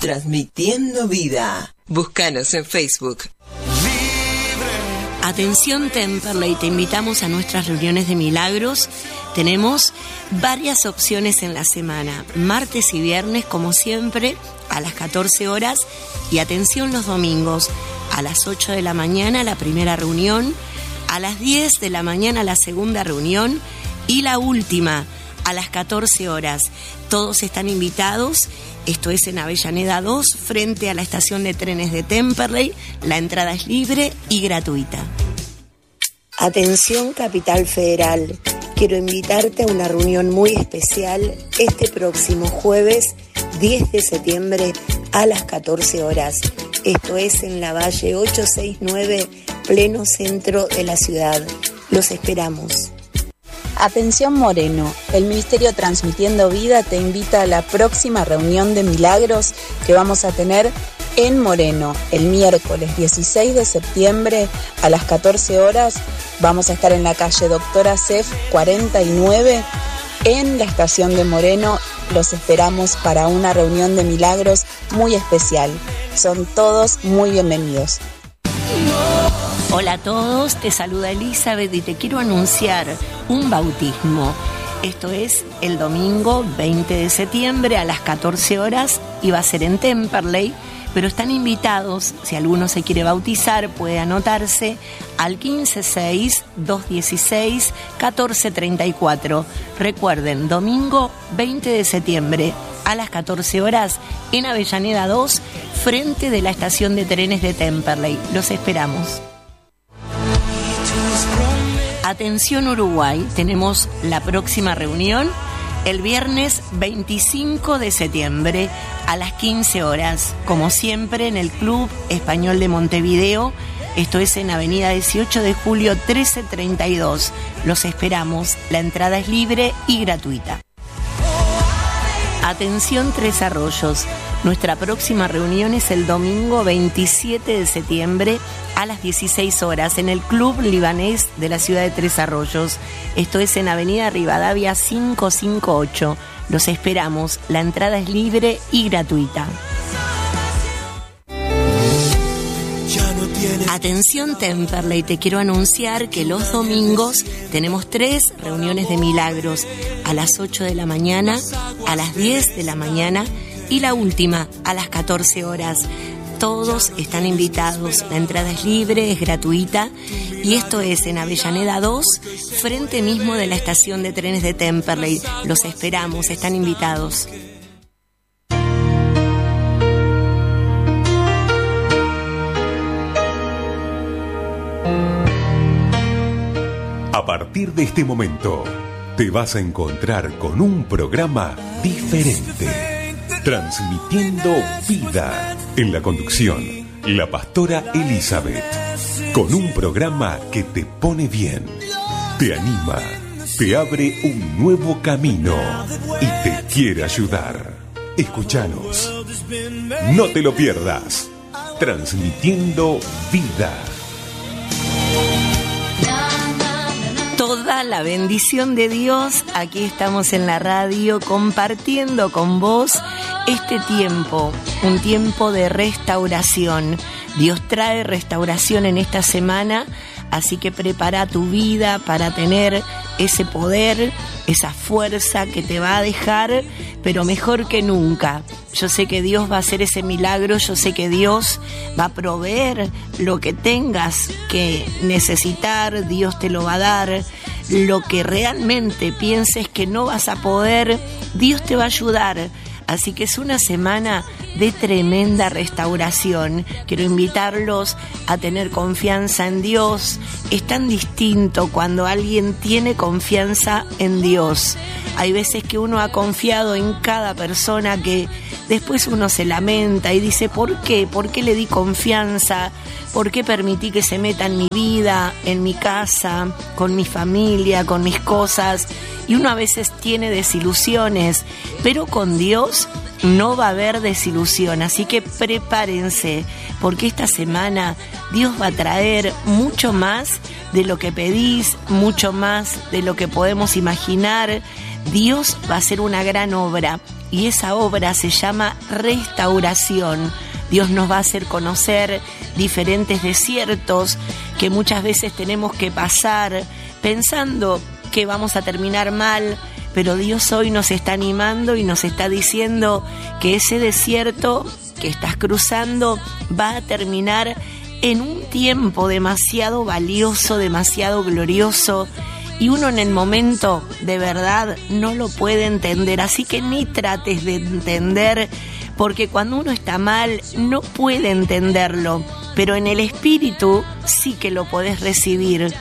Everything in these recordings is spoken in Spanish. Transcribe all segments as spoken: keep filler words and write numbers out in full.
Transmitiendo vida. Búscanos en Facebook. Atención Temperley, te invitamos a nuestras reuniones de milagros. Tenemos varias opciones en la semana, martes y viernes como siempre a las catorce horas, y atención los domingos a las ocho de la mañana la primera reunión, a las diez de la mañana la segunda reunión y la última a las catorce horas. Todos están invitados. Esto es en Avellaneda dos, frente a la estación de trenes de Temperley. La entrada es libre y gratuita. Atención Capital Federal. Quiero invitarte a una reunión muy especial este próximo jueves diez de septiembre a las catorce horas. Esto es en la Valle ochocientos sesenta y nueve, pleno centro de la ciudad. Los esperamos. Atención Moreno, el Ministerio Transmitiendo Vida te invita a la próxima reunión de milagros que vamos a tener en Moreno el miércoles dieciséis de septiembre a las catorce horas. Vamos a estar en la calle Doctora Cef cuarenta y nueve en la estación de Moreno. Los esperamos para una reunión de milagros muy especial. Son todos muy bienvenidos. Hola a todos, te saluda Elizabeth y te quiero anunciar un bautismo. Esto es el domingo veinte de septiembre a las catorce horas y va a ser en Temperley, pero están invitados, si alguno se quiere bautizar, puede anotarse al quince seis, dos dieciséis, catorce treinta y cuatro. Recuerden, domingo veinte de septiembre a las catorce horas en Avellaneda dos, frente de la estación de trenes de Temperley. Los esperamos. Atención Uruguay, tenemos la próxima reunión el viernes veinticinco de septiembre a las quince horas, como siempre en el Club Español de Montevideo. Esto es en Avenida dieciocho de julio trece treinta y dos. Los esperamos, la entrada es libre y gratuita. Atención Tres Arroyos, nuestra próxima reunión es el domingo veintisiete de septiembre a las dieciséis horas en el Club Libanés de la ciudad de Tres Arroyos. Esto es en Avenida Rivadavia quinientos cincuenta y ocho. Los esperamos, la entrada es libre y gratuita. Atención Temperley, te quiero anunciar que los domingos tenemos tres reuniones de milagros, a las ocho de la mañana, a las diez de la mañana y la última a las catorce horas. Todos están invitados, la entrada es libre, es gratuita, y esto es en Avellaneda dos, frente mismo de la estación de trenes de Temperley. Los esperamos, están invitados. A partir de este momento, te vas a encontrar con un programa diferente, transmitiendo vida. En la conducción, la pastora Elizabeth, con un programa que te pone bien, te anima, te abre un nuevo camino y te quiere ayudar. Escúchanos, no te lo pierdas, transmitiendo vida. Toda la bendición de Dios, aquí estamos en la radio compartiendo con vos este tiempo, un tiempo de restauración. Dios trae restauración en esta semana, así que prepara tu vida para tener ese poder, esa fuerza que te va a dejar, pero mejor que nunca. Yo sé que Dios va a hacer ese milagro, yo sé que Dios va a proveer lo que tengas que necesitar, Dios te lo va a dar. Lo que realmente pienses que no vas a poder, Dios te va a ayudar. Así que es una semana de tremenda restauración. Quiero invitarlos a tener confianza en Dios. Es tan distinto cuando alguien tiene confianza en Dios. Hay veces que uno ha confiado en cada persona que después uno se lamenta y dice, ¿por qué? ¿Por qué le di confianza? ¿Por qué permití que se meta en mi vida, en mi casa, con mi familia, con mis cosas? Y uno a veces tiene desilusiones, pero con Dios no va a haber desilusión. Así que prepárense, porque esta semana Dios va a traer mucho más de lo que pedís, mucho más de lo que podemos imaginar. Dios va a hacer una gran obra y esa obra se llama restauración. Dios nos va a hacer conocer diferentes desiertos que muchas veces tenemos que pasar pensando que vamos a terminar mal, pero Dios hoy nos está animando y nos está diciendo que ese desierto que estás cruzando va a terminar en un tiempo demasiado valioso, demasiado glorioso, y uno en el momento de verdad no lo puede entender, así que ni trates de entender, porque cuando uno está mal no puede entenderlo, pero en el espíritu sí que lo podés recibir.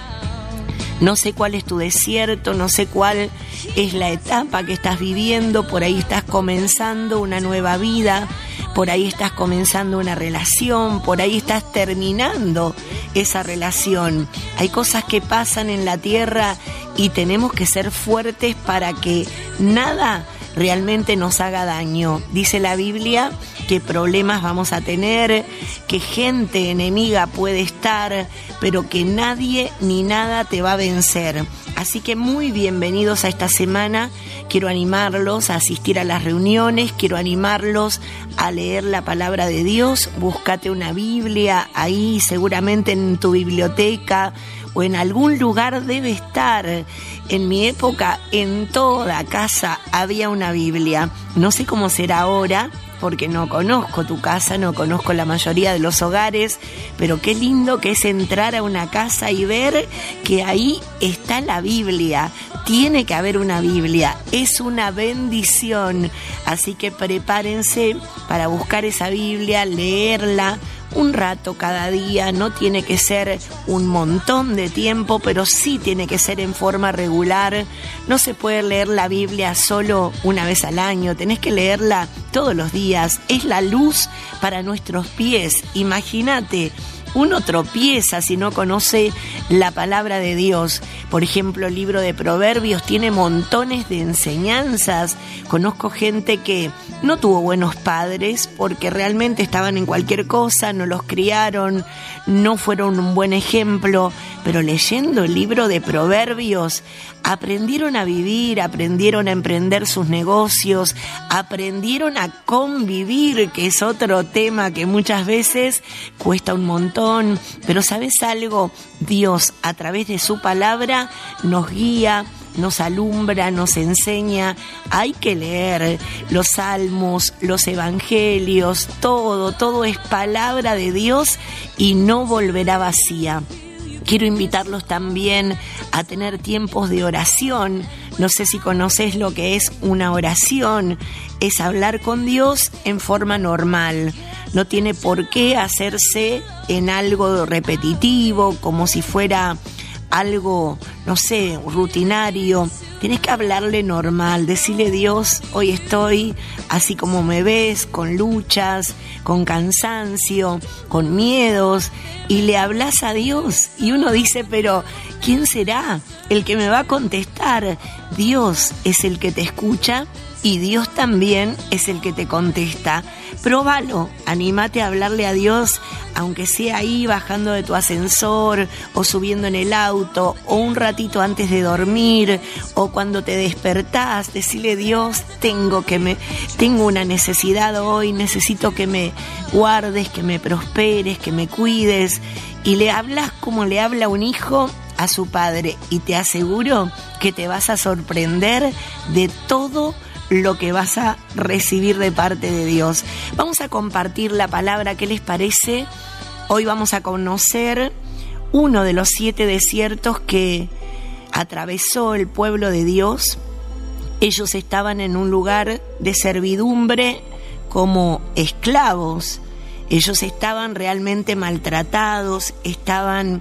No sé cuál es tu desierto, no sé cuál es la etapa que estás viviendo, por ahí estás comenzando una nueva vida, por ahí estás comenzando una relación, por ahí estás terminando esa relación. Hay cosas que pasan en la tierra y tenemos que ser fuertes para que nada realmente nos haga daño. Dice la Biblia que problemas vamos a tener, que gente enemiga puede estar, pero que nadie ni nada te va a vencer. Así que muy bienvenidos a esta semana. Quiero animarlos a asistir a las reuniones, quiero animarlos a leer la palabra de Dios. Búscate una Biblia ahí, seguramente en tu biblioteca o en algún lugar debe estar. En mi época, en toda casa había una Biblia. No sé cómo será ahora, porque no conozco tu casa, no conozco la mayoría de los hogares, pero qué lindo que es entrar a una casa y ver que ahí está la Biblia. Tiene que haber una Biblia, es una bendición. Así que prepárense para buscar esa Biblia, leerla un rato cada día. No tiene que ser un montón de tiempo, pero sí tiene que ser en forma regular. No se puede leer la Biblia solo una vez al año, tenés que leerla todos los días. Es la luz para nuestros pies. Imagínate, uno tropieza si no conoce la palabra de Dios. Por ejemplo, el libro de Proverbios tiene montones de enseñanzas. Conozco gente que no tuvo buenos padres porque realmente estaban en cualquier cosa, no los criaron, no fueron un buen ejemplo, pero leyendo el libro de Proverbios aprendieron a vivir, aprendieron a emprender sus negocios, aprendieron a convivir, que es otro tema que muchas veces cuesta un montón, pero ¿sabes algo? Dios a través de su palabra nos guía, nos alumbra, nos enseña. Hay que leer los salmos, los evangelios, todo, todo es palabra de Dios y no volverá vacía. Quiero invitarlos también a tener tiempos de oración. No sé si conoces lo que es una oración. Es hablar con Dios en forma normal. No tiene por qué hacerse en algo repetitivo, como si fuera algo, no sé, rutinario. Tienes que hablarle normal, decirle: Dios, hoy estoy así como me ves, con luchas, con cansancio, con miedos, y le hablas a Dios. Y uno dice: pero ¿quién será el que me va a contestar? Dios es el que te escucha y Dios también es el que te contesta. Próbalo, anímate a hablarle a Dios, aunque sea ahí bajando de tu ascensor o subiendo en el auto o un ratito antes de dormir o cuando te despertás. Decirle: Dios, tengo que me tengo una necesidad hoy, necesito que me guardes, que me prosperes, que me cuides. Y le hablas como le habla un hijo a su padre, y te aseguro que te vas a sorprender de todo lo que vas a recibir de parte de Dios. Vamos a compartir la palabra, ¿qué les parece? Hoy vamos a conocer uno de los siete desiertos que atravesó el pueblo de Dios. Ellos estaban en un lugar de servidumbre como esclavos. Ellos estaban realmente maltratados, estaban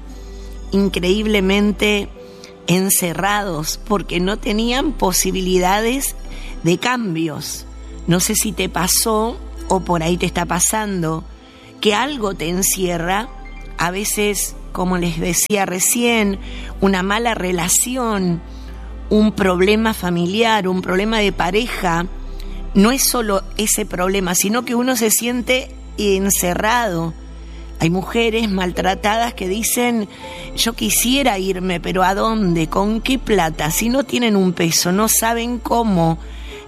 increíblemente encerrados porque no tenían posibilidades de cambios. No sé si te pasó o por ahí te está pasando que algo te encierra. A veces, como les decía recién, una mala relación, un problema familiar, un problema de pareja. No es solo ese problema, sino que uno se siente encerrado. Hay mujeres maltratadas que dicen: yo quisiera irme, pero ¿a dónde? ¿Con qué plata? Si no tienen un peso, no saben cómo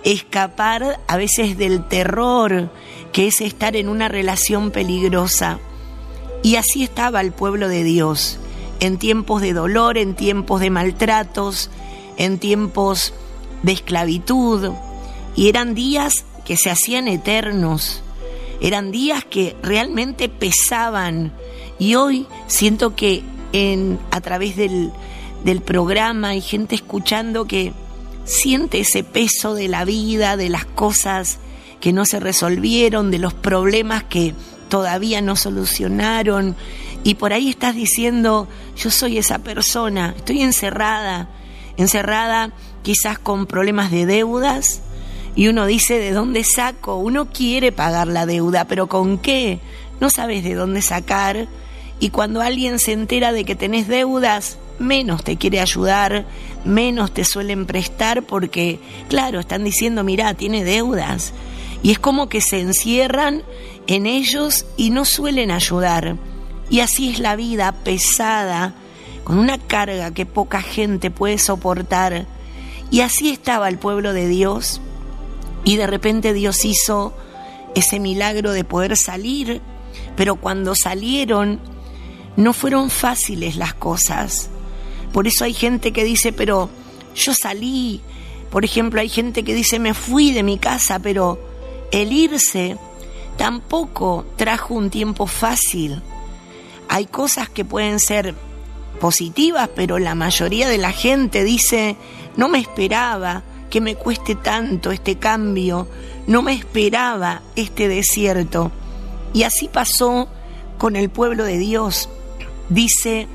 escapar a veces del terror que es estar en una relación peligrosa. Y así estaba el pueblo de Dios, en tiempos de dolor, en tiempos de maltratos, en tiempos de esclavitud. Y eran días que se hacían eternos, eran días que realmente pesaban. Y hoy siento que en, a través del, del programa hay gente escuchando que siente ese peso de la vida, de las cosas que no se resolvieron, de los problemas que todavía no solucionaron. Y por ahí estás diciendo, yo soy esa persona, estoy encerrada, encerrada quizás con problemas de deudas. Y uno dice, ¿de dónde saco? Uno quiere pagar la deuda, pero ¿con qué? No sabes de dónde sacar. Y cuando alguien se entera de que tenés deudas, menos te quiere ayudar, menos te suelen prestar porque, claro, están diciendo, mirá, tiene deudas. Y es como que se encierran en ellos y no suelen ayudar. Y así es la vida, pesada, con una carga que poca gente puede soportar. Y así estaba el pueblo de Dios. Y de repente Dios hizo ese milagro de poder salir, pero cuando salieron no fueron fáciles las cosas. Por eso hay gente que dice, pero yo salí. Por ejemplo, hay gente que dice, me fui de mi casa, pero el irse tampoco trajo un tiempo fácil. Hay cosas que pueden ser positivas, pero la mayoría de la gente dice, no me esperaba que me cueste tanto este cambio, no me esperaba este desierto. Y así pasó con el pueblo de Dios. Dice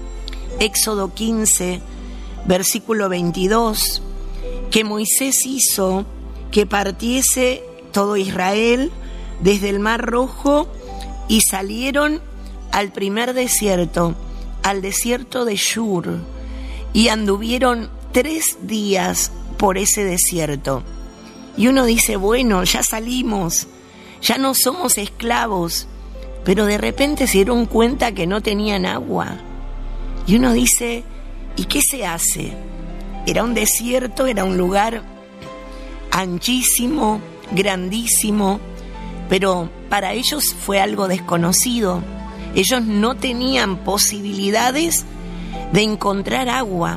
Éxodo quince, versículo veintidós, que Moisés hizo que partiese todo Israel desde el Mar Rojo y salieron al primer desierto, al desierto de Shur, y anduvieron tres días por ese desierto. Y uno dice, bueno, ya salimos, ya no somos esclavos, pero de repente se dieron cuenta que no tenían agua. Y uno dice, ¿y qué se hace? Era un desierto, era un lugar anchísimo, grandísimo, pero para ellos fue algo desconocido. Ellos no tenían posibilidades de encontrar agua.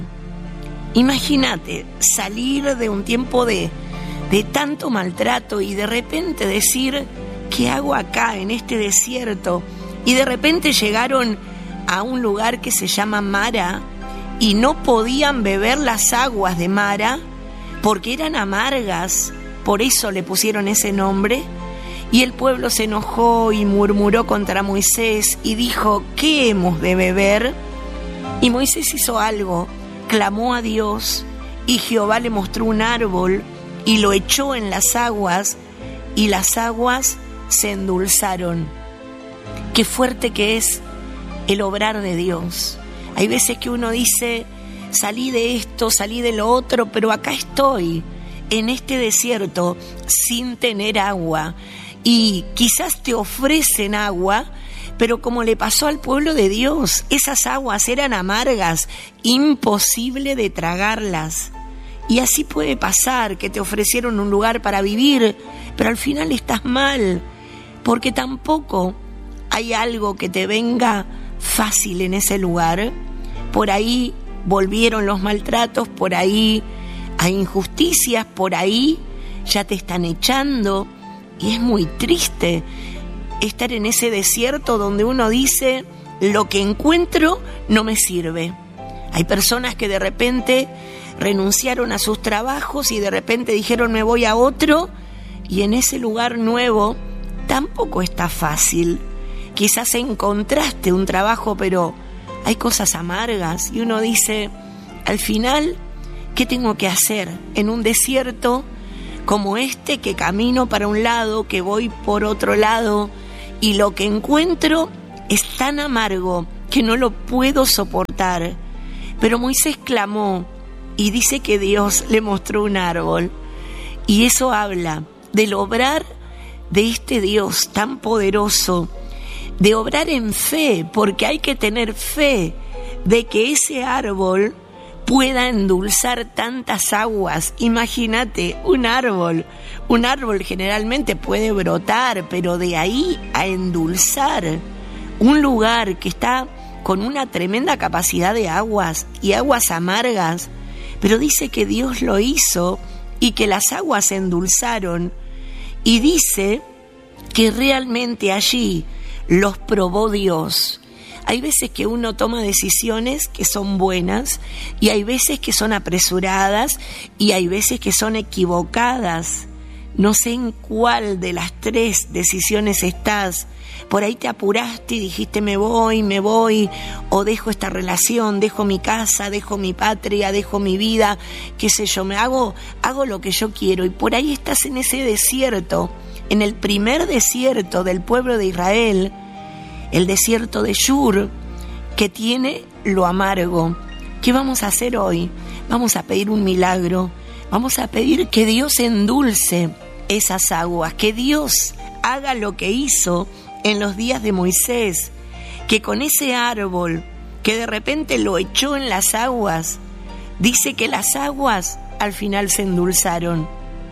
Imagínate salir de un tiempo de, de tanto maltrato y de repente decir, ¿qué hago acá en este desierto? Y de repente llegaron a un lugar que se llama Mara y no podían beber las aguas de Mara porque eran amargas, por eso le pusieron ese nombre. Y el pueblo se enojó y murmuró contra Moisés y dijo, ¿qué hemos de beber? Y Moisés hizo algo. Clamó a Dios y Jehová le mostró un árbol y lo echó en las aguas y las aguas se endulzaron. Qué fuerte que es el obrar de Dios. Hay veces que uno dice, salí de esto, salí de lo otro, pero acá estoy, en este desierto, sin tener agua. Y quizás te ofrecen agua, pero como le pasó al pueblo de Dios, esas aguas eran amargas, imposible de tragarlas. Y así puede pasar, que te ofrecieron un lugar para vivir, pero al final estás mal, porque tampoco hay algo que te venga fácil en ese lugar. Por ahí volvieron los maltratos, por ahí hay injusticias, por ahí ya te están echando, y es muy triste estar en ese desierto donde uno dice, lo que encuentro no me sirve. Hay personas que de repente renunciaron a sus trabajos y de repente dijeron, me voy a otro, y en ese lugar nuevo tampoco está fácil. Quizás encontraste un trabajo, pero hay cosas amargas, y uno dice, al final, ¿qué tengo que hacer en un desierto como este, que camino para un lado, que voy por otro lado, y lo que encuentro es tan amargo que no lo puedo soportar? Pero Moisés clamó y dice que Dios le mostró un árbol, y eso habla del obrar de este Dios tan poderoso, de obrar en fe, porque hay que tener fe de que ese árbol pueda endulzar tantas aguas. Imagínate, un árbol, un árbol generalmente puede brotar, pero de ahí a endulzar un lugar que está con una tremenda capacidad de aguas y aguas amargas, pero dice que Dios lo hizo y que las aguas se endulzaron, y dice que realmente allí los probó Dios. Hay veces que uno toma decisiones que son buenas y hay veces que son apresuradas y hay veces que son equivocadas. No sé en cuál de las tres decisiones estás. Por ahí te apuraste y dijiste me voy, me voy, o dejo esta relación, dejo mi casa, dejo mi patria, dejo mi vida, qué sé yo, me hago, hago lo que yo quiero. Y por ahí estás en ese desierto, en el primer desierto del pueblo de Israel, el desierto de Shur, que tiene lo amargo. ¿Qué vamos a hacer hoy? Vamos a pedir un milagro, vamos a pedir que Dios endulce esas aguas, que Dios haga lo que hizo en los días de Moisés, que con ese árbol que de repente lo echó en las aguas, dice que las aguas al final se endulzaron.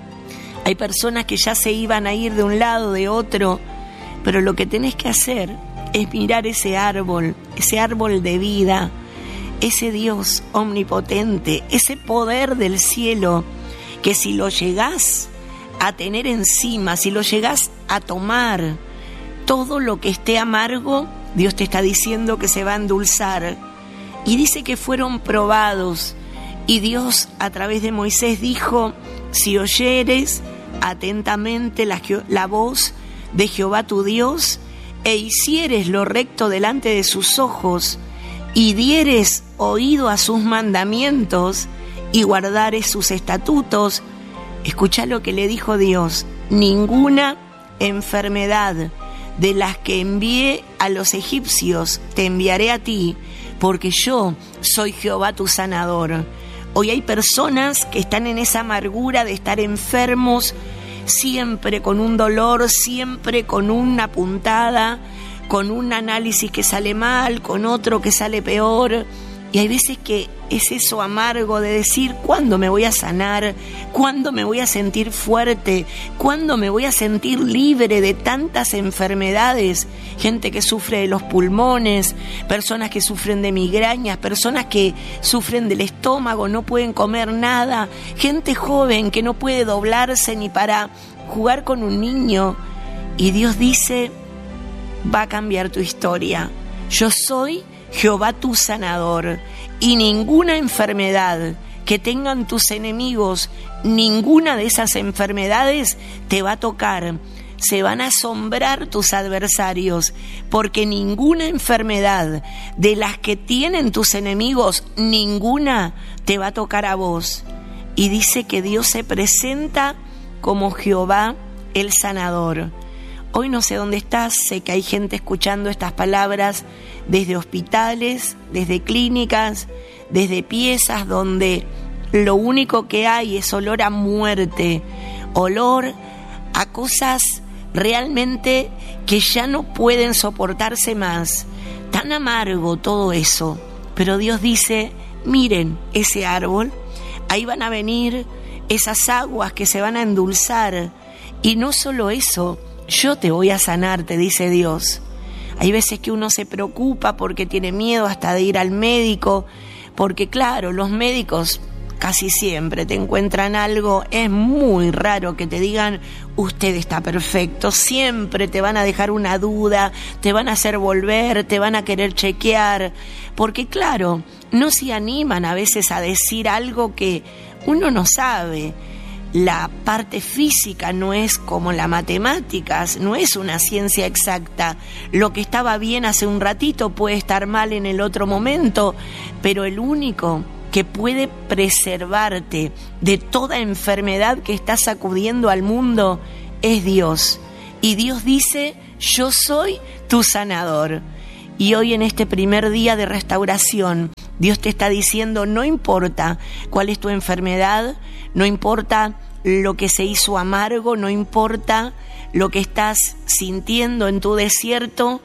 Hay personas que ya se iban a ir de un lado, de otro, pero lo que tenés que hacer es mirar ese árbol, ese árbol de vida, ese Dios omnipotente, ese poder del cielo, que si lo llegás a tener encima, si lo llegás a tomar, todo lo que esté amargo, Dios te está diciendo que se va a endulzar. Y dice que fueron probados, y Dios a través de Moisés dijo: si oyeres atentamente la, la voz de Jehová tu Dios, e hicieres lo recto delante de sus ojos, y dieres oído a sus mandamientos, y guardares sus estatutos. Escuchá lo que le dijo Dios: ninguna enfermedad de las que envié a los egipcios te enviaré a ti, porque yo soy Jehová tu sanador. Hoy hay personas que están en esa amargura de estar enfermos, siempre con un dolor, siempre con una puntada, con un análisis que sale mal, con otro que sale peor. Y hay veces que es eso amargo de decir: ¿cuándo me voy a sanar? ¿Cuándo me voy a sentir fuerte? ¿Cuándo me voy a sentir libre de tantas enfermedades? Gente que sufre de los pulmones, personas que sufren de migrañas, personas que sufren del estómago, no pueden comer nada, gente joven que no puede doblarse ni para jugar con un niño. Y Dios dice: va a cambiar tu historia. Yo soy Jehová tu sanador, y ninguna enfermedad que tengan tus enemigos, ninguna de esas enfermedades te va a tocar. Se van a asombrar tus adversarios, porque ninguna enfermedad de las que tienen tus enemigos, ninguna te va a tocar a vos. Y dice que Dios se presenta como Jehová el sanador. Hoy no sé dónde estás, sé que hay gente escuchando estas palabras desde hospitales, desde clínicas, desde piezas donde lo único que hay es olor a muerte, olor a cosas realmente que ya no pueden soportarse más. Tan amargo todo eso. Pero Dios dice: miren ese árbol, ahí van a venir esas aguas que se van a endulzar. Y no solo eso, yo te voy a sanar, te dice Dios. Hay veces que uno se preocupa porque tiene miedo hasta de ir al médico, porque claro, los médicos casi siempre te encuentran algo. Es muy raro que te digan: usted está perfecto. Siempre te van a dejar una duda, te van a hacer volver, te van a querer chequear, porque claro, no se animan a veces a decir algo que uno no sabe. La parte física no es como las matemáticas, no es una ciencia exacta. Lo que estaba bien hace un ratito puede estar mal en el otro momento, pero el único que puede preservarte de toda enfermedad que está sacudiendo al mundo es Dios. Y Dios dice: yo soy tu sanador. Y hoy, en este primer día de restauración, Dios te está diciendo: no importa cuál es tu enfermedad, no importa lo que se hizo amargo, no importa lo que estás sintiendo en tu desierto,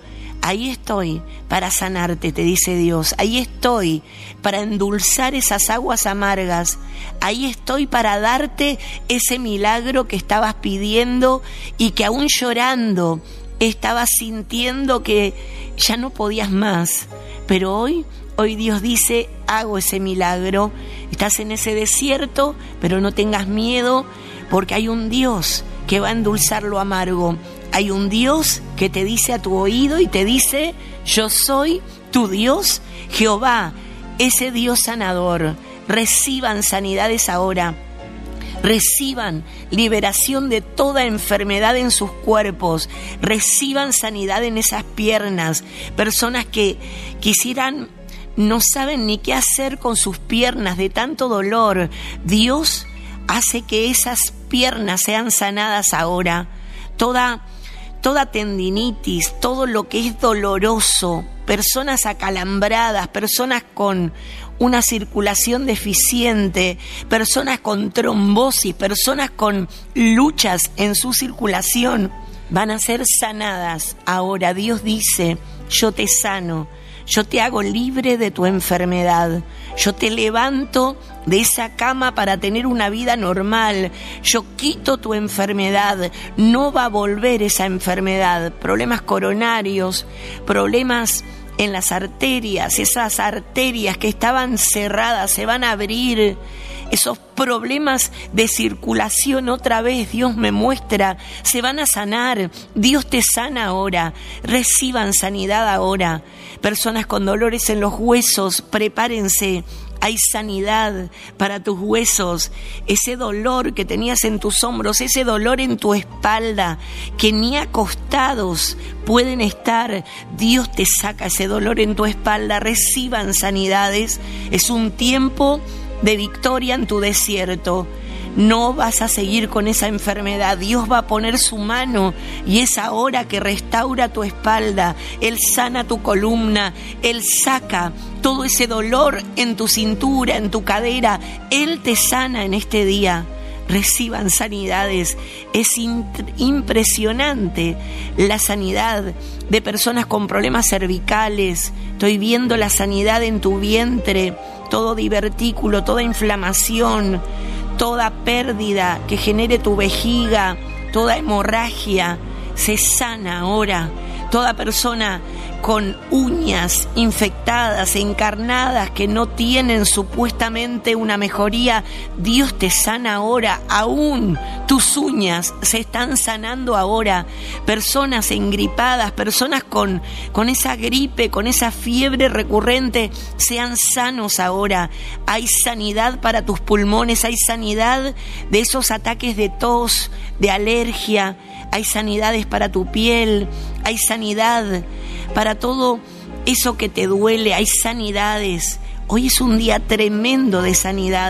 Ahí estoy para sanarte, te dice Dios. Ahí estoy para endulzar esas aguas amargas. Ahí estoy para darte ese milagro que estabas pidiendo y que aún llorando estabas sintiendo que ya no podías más. Pero hoy, hoy Dios dice, hago ese milagro. Estás en ese desierto, pero no tengas miedo, porque hay un Dios que va a endulzar lo amargo. Hay un Dios que te dice a tu oído y te dice, yo soy tu Dios, Jehová, ese Dios sanador. Reciban sanidades ahora. Reciban liberación de toda enfermedad en sus cuerpos. Reciban sanidad en esas piernas. Personas que quisieran, no saben ni qué hacer con sus piernas de tanto dolor. Dios hace que esas piernas sean sanadas ahora. Toda, toda tendinitis, todo lo que es doloroso, personas acalambradas, personas con una circulación deficiente, personas con trombosis, personas con luchas en su circulación, van a ser sanadas. Ahora Dios dice, yo te sano, yo te hago libre de tu enfermedad, yo te levanto de esa cama para tener una vida normal, yo quito tu enfermedad, no va a volver esa enfermedad, problemas coronarios, problemas en las arterias, esas arterias que estaban cerradas se van a abrir, esos problemas de circulación otra vez Dios me muestra, se van a sanar. Dios te sana ahora, reciban sanidad ahora. Personas con dolores en los huesos, prepárense. Hay sanidad para tus huesos, ese dolor que tenías en tus hombros, ese dolor en tu espalda, que ni acostados pueden estar. Dios te saca ese dolor en tu espalda, reciban sanidades. Es un tiempo de victoria en tu desierto. No vas a seguir con esa enfermedad. Dios va a poner su mano y es ahora que restaura tu espalda. Él sana tu columna. Él saca todo ese dolor en tu cintura, en tu cadera. Él te sana en este día. Reciban sanidades. Es impresionante la sanidad de personas con problemas cervicales. Estoy viendo la sanidad en tu vientre. Todo divertículo, toda inflamación, toda pérdida que genere tu vejiga, toda hemorragia, se sana ahora. Toda persona con uñas infectadas, encarnadas, que no tienen supuestamente una mejoría, Dios te sana ahora. Aún tus uñas se están sanando ahora. Personas engripadas, personas con, con esa gripe, con esa fiebre recurrente, sean sanos ahora. Hay sanidad para tus pulmones, hay sanidad de esos ataques de tos, de alergia. Hay sanidades para tu piel, hay sanidad para todo eso que te duele, hay sanidades. Hoy es un día tremendo de sanidad,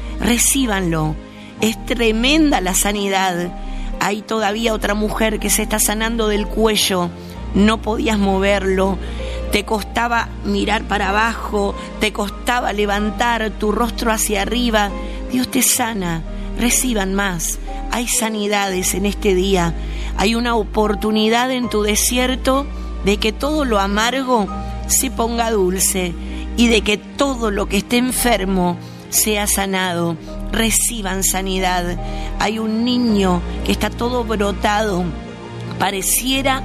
recíbanlo, es tremenda la sanidad. Hay todavía otra mujer que se está sanando del cuello, no podías moverlo, te costaba mirar para abajo, te costaba levantar tu rostro hacia arriba. Dios te sana, reciban más. Hay sanidades en este día. Hay una oportunidad en tu desierto de que todo lo amargo se ponga dulce y de que todo lo que esté enfermo sea sanado. Reciban sanidad. Hay un niño que está todo brotado. Pareciera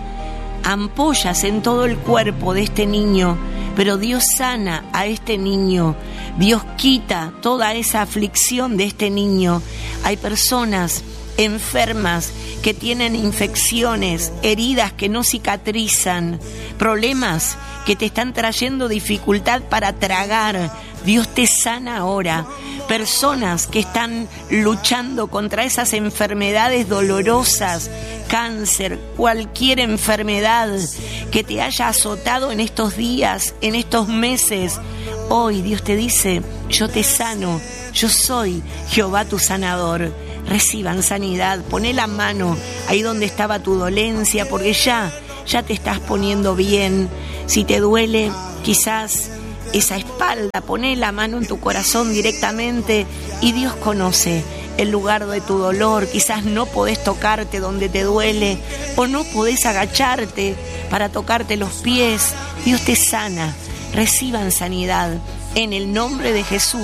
ampollas en todo el cuerpo de este niño, pero Dios sana a este niño. Dios quita toda esa aflicción de este niño. Hay personas enfermas que tienen infecciones, heridas que no cicatrizan, problemas que te están trayendo dificultad para tragar. Dios te sana ahora. Personas que están luchando contra esas enfermedades dolorosas, cáncer, cualquier enfermedad que te haya azotado en estos días, en estos meses. Hoy Dios te dice, yo te sano, yo soy Jehová tu sanador. Reciban sanidad, poné la mano ahí donde estaba tu dolencia, porque ya, ya te estás poniendo bien. Si te duele quizás esa espalda, poné la mano en tu corazón directamente y Dios conoce el lugar de tu dolor. Quizás no podés tocarte donde te duele o no podés agacharte para tocarte los pies. Dios te sana. Reciban sanidad en el nombre de Jesús.